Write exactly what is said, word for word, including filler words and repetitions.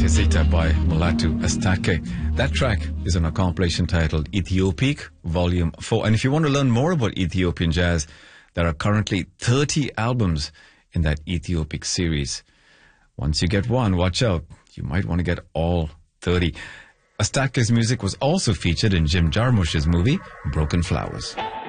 Kisita by Mulatu Astake. That track is on a compilation titled Ethiopic Volume four. And if you want to learn more about Ethiopian jazz, there are currently thirty albums in that Ethiopic series. Once you get one, watch out. You might want to get all thirty. Astake's music was also featured in Jim Jarmusch's movie, Broken Flowers.